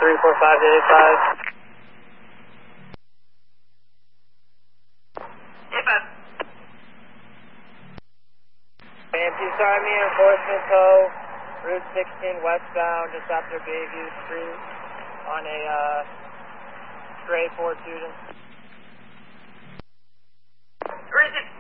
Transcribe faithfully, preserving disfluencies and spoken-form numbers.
three four five eight five. eight five. A M T Star Me Enforcement Tow, Route sixteen westbound, just after Bayview Street, on a uh, stray Ford Fusion. Where is it?